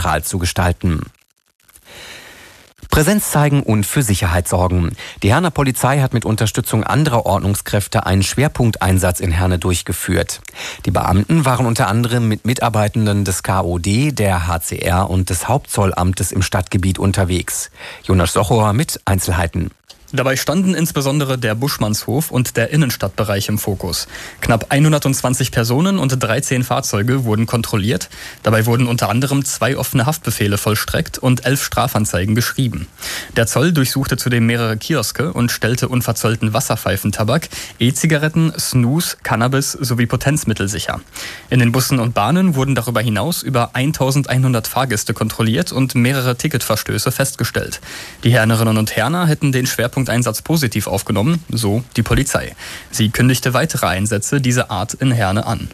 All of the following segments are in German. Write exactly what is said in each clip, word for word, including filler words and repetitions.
klimaneutral zu gestalten. Präsenz zeigen und für Sicherheit sorgen. Die Herner Polizei hat mit Unterstützung anderer Ordnungskräfte einen Schwerpunkteinsatz in Herne durchgeführt. Die Beamten waren unter anderem mit Mitarbeitenden des K O D, der H C R und des Hauptzollamtes im Stadtgebiet unterwegs. Jonas Sochor mit Einzelheiten. Dabei standen insbesondere der Buschmannshof und der Innenstadtbereich im Fokus. Knapp hundertzwanzig Personen und dreizehn Fahrzeuge wurden kontrolliert. Dabei wurden unter anderem zwei offene Haftbefehle vollstreckt und elf Strafanzeigen geschrieben. Der Zoll durchsuchte zudem mehrere Kioske und stellte unverzollten Wasserpfeifentabak, E-Zigaretten, Snus, Cannabis sowie Potenzmittel sicher. In den Bussen und Bahnen wurden darüber hinaus über eintausendeinhundert Fahrgäste kontrolliert und mehrere Ticketverstöße festgestellt. Die Hernerinnen und Herner hätten den Schwerpunkt Einsatz positiv aufgenommen, so die Polizei. Sie kündigte weitere Einsätze dieser Art in Herne an.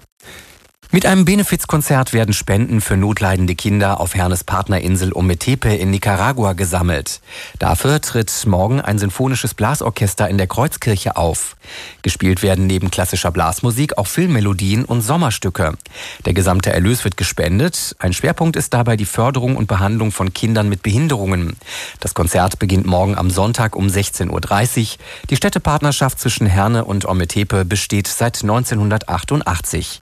Mit einem Benefizkonzert werden Spenden für notleidende Kinder auf Hernes Partnerinsel Ometepe in Nicaragua gesammelt. Dafür tritt morgen ein sinfonisches Blasorchester in der Kreuzkirche auf. Gespielt werden neben klassischer Blasmusik auch Filmmelodien und Sommerstücke. Der gesamte Erlös wird gespendet. Ein Schwerpunkt ist dabei die Förderung und Behandlung von Kindern mit Behinderungen. Das Konzert beginnt morgen am Sonntag um sechzehn Uhr dreißig. Die Städtepartnerschaft zwischen Herne und Ometepe besteht seit neunzehnhundertachtundachtzig.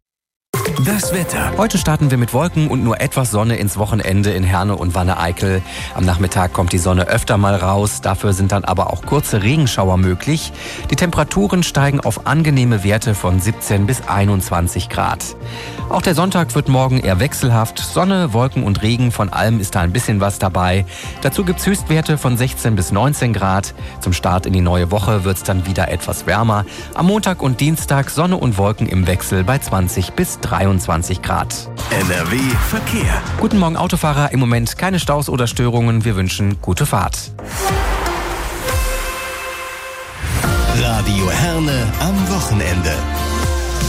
Das Wetter. Heute starten wir mit Wolken und nur etwas Sonne ins Wochenende in Herne und Wanne-Eickel. Am Nachmittag kommt die Sonne öfter mal raus, dafür sind dann aber auch kurze Regenschauer möglich. Die Temperaturen steigen auf angenehme Werte von siebzehn bis einundzwanzig Grad. Auch der Sonntag wird morgen eher wechselhaft. Sonne, Wolken und Regen, von allem ist da ein bisschen was dabei. Dazu gibt's Höchstwerte von sechzehn bis neunzehn Grad. Zum Start in die neue Woche wird's dann wieder etwas wärmer. Am Montag und Dienstag Sonne und Wolken im Wechsel bei zwanzig bis dreiundzwanzig Grad. N R W Verkehr. Guten Morgen Autofahrer, im Moment keine Staus oder Störungen. Wir wünschen gute Fahrt. Radio Herne am Wochenende.